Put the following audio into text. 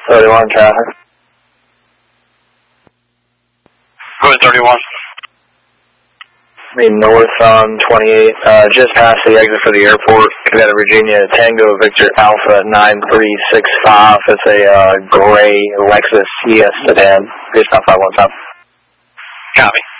31 traffic. Go ahead, 31. Made north on 28, just past the exit for the airport. Nevada, Virginia, Tango Victor Alpha 9365. It's a gray Lexus ES sedan. Just not 517. Copy.